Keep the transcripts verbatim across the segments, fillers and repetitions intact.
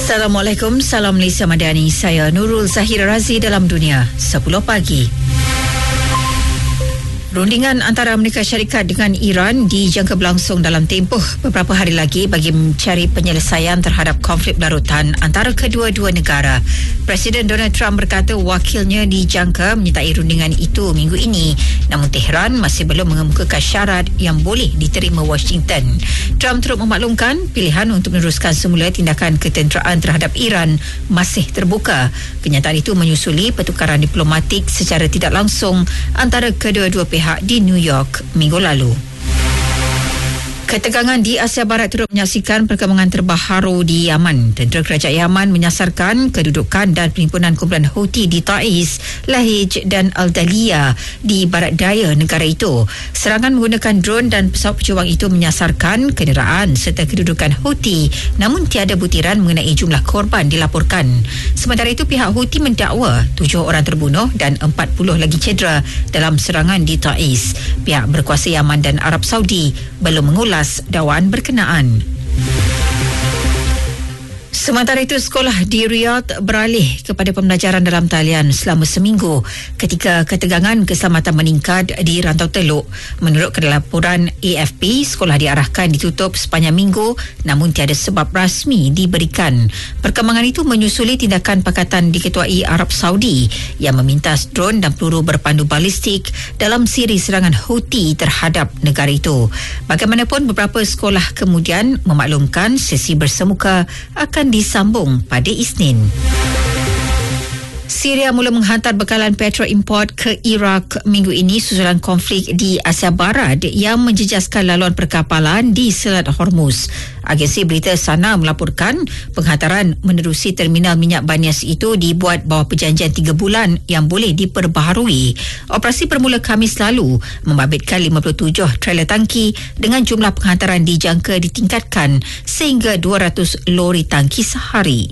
Assalamualaikum, salam Malaysia Madani. Saya Nurul Zahira Razi dalam Dunia sepuluh pagi. Rundingan antara Amerika Syarikat dengan Iran dijangka berlangsung dalam tempoh beberapa hari lagi bagi mencari penyelesaian terhadap konflik berlarutan antara kedua-dua negara. Presiden Donald Trump berkata wakilnya dijangka menyertai rundingan itu minggu ini, namun Tehran masih belum mengemukakan syarat yang boleh diterima Washington. Trump turut memaklumkan pilihan untuk meneruskan semula tindakan ketenteraan terhadap Iran masih terbuka. Kenyataan itu menyusuli pertukaran diplomatik secara tidak langsung antara kedua-dua pihak di New York minggu lalu. Ketegangan di Asia Barat turut menyaksikan perkembangan terbaru di Yaman. Tentera Kerajaan Yaman menyasarkan kedudukan dan perhimpunan kumpulan Houthi di Taiz, Lahij dan Al-Daliya di barat daya negara itu. Serangan menggunakan drone dan pesawat pejuang itu menyasarkan kenderaan serta kedudukan Houthi, namun tiada butiran mengenai jumlah korban dilaporkan. Sementara itu, pihak Houthi mendakwa tujuh orang terbunuh dan empat puluh lagi cedera dalam serangan di Taiz. Pihak berkuasa Yaman dan Arab Saudi belum mengulas dakwaan berkenaan. Sementara itu, sekolah di Riyadh beralih kepada pembelajaran dalam talian selama seminggu ketika ketegangan keselamatan meningkat di Rantau Teluk. Menurut laporan A F P, sekolah diarahkan ditutup sepanjang minggu namun tiada sebab rasmi diberikan. Perkembangan itu menyusuli tindakan Pakatan diketuai Arab Saudi yang memintas drone dan peluru berpandu balistik dalam siri serangan Houthi terhadap negara itu. Bagaimanapun, beberapa sekolah kemudian memaklumkan sesi bersemuka akan disambung pada Isnin. Syria mula menghantar bekalan petrol import ke Iraq minggu ini susulan konflik di Asia Barat yang menjejaskan laluan perkapalan di Selat Hormuz. Agensi berita Sana melaporkan penghantaran menerusi terminal minyak Banias itu dibuat bawah perjanjian tiga bulan yang boleh diperbaharui. Operasi bermula Khamis lalu membabitkan lima puluh tujuh trailer tangki dengan jumlah penghantaran dijangka ditingkatkan sehingga dua ratus lori tangki sehari.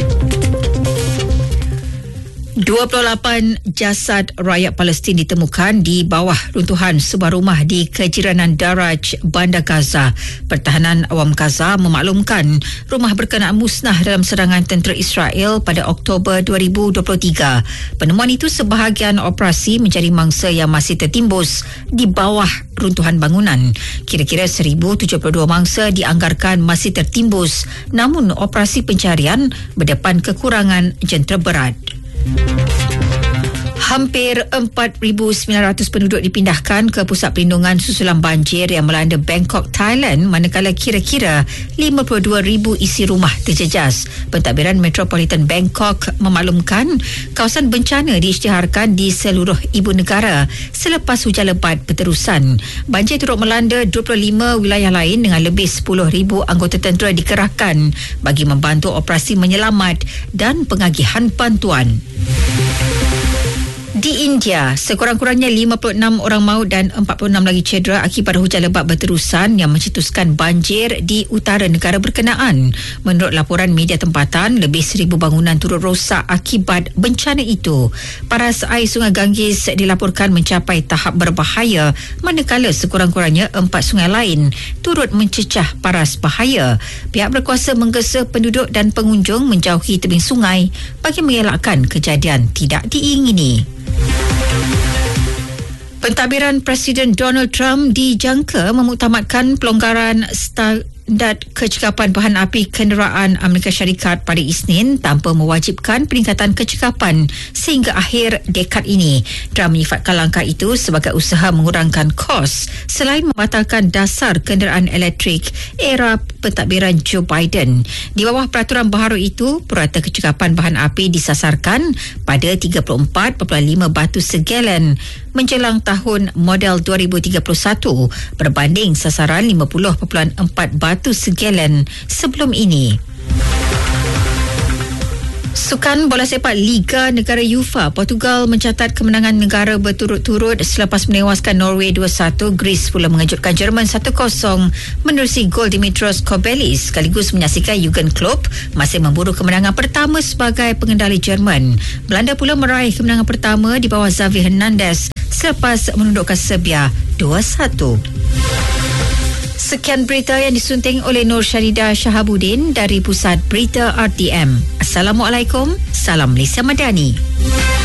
dua puluh lapan jasad rakyat Palestin ditemukan di bawah runtuhan sebuah rumah di kejiranan Daraj, Bandar Gaza. Pertahanan Awam Gaza memaklumkan rumah berkenaan musnah dalam serangan tentera Israel pada Oktober dua ribu dua puluh tiga. Penemuan itu sebahagian operasi mencari mangsa yang masih tertimbus di bawah runtuhan bangunan. Kira-kira seribu tujuh puluh dua mangsa dianggarkan masih tertimbus, namun operasi pencarian berdepan kekurangan jentera berat. Hampir empat ribu sembilan ratus penduduk dipindahkan ke pusat perlindungan susulan banjir yang melanda Bangkok, Thailand, manakala kira-kira lima puluh dua ribu isi rumah terjejas. Pentadbiran Metropolitan Bangkok memaklumkan kawasan bencana diisytiharkan di seluruh ibu negara selepas hujan lebat berterusan. Banjir turut melanda dua puluh lima wilayah lain dengan lebih sepuluh ribu anggota tentera dikerahkan bagi membantu operasi menyelamat dan pengagihan bantuan. Di India, sekurang-kurangnya lima puluh enam orang maut dan empat puluh enam lagi cedera akibat hujan lebat berterusan yang mencetuskan banjir di utara negara berkenaan. Menurut laporan media tempatan, lebih seribu bangunan turut rosak akibat bencana itu. Paras air Sungai Ganges dilaporkan mencapai tahap berbahaya, manakala sekurang-kurangnya empat sungai lain turut mencecah paras bahaya. Pihak berkuasa menggesa penduduk dan pengunjung menjauhi tebing sungai bagi mengelakkan kejadian tidak diingini. Pentadbiran Presiden Donald Trump dijangka memuktamadkan pelonggaran standard kecekapan bahan api kenderaan Amerika Syarikat pada Isnin tanpa mewajibkan peningkatan kecekapan sehingga akhir dekad ini. Trump menyifatkan langkah itu sebagai usaha mengurangkan kos selain membatalkan dasar kenderaan elektrik era pentadbiran Joe Biden. Di bawah peraturan baharu itu, purata kecekapan bahan api disasarkan pada tiga puluh empat perpuluhan lima batu segalen menjelang tahun model dua ribu tiga puluh satu berbanding sasaran lima puluh perpuluhan empat batu segalen sebelum ini. Sukan bola sepak Liga Negara UEFA, Portugal mencatat kemenangan negara berturut-turut selepas menewaskan Norway dua satu. Greece pula mengejutkan Jerman satu kosong menerusi gol Dimitrios Kobelis, sekaligus menyaksikan Jurgen Klopp masih memburu kemenangan pertama sebagai pengendali Jerman. Belanda pula meraih kemenangan pertama di bawah Xavi Hernandez selepas menundukkan Serbia dua satu. Sekian berita yang disunting oleh Nur Syarida Shahabuddin dari Pusat Berita R T M. Assalamualaikum. Salam Malaysia Madani.